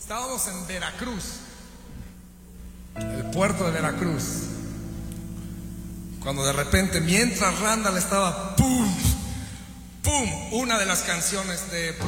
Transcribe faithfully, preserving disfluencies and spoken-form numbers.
Estábamos en Veracruz, el puerto de Veracruz, cuando de repente, mientras Randall estaba pum, pum, una de las canciones de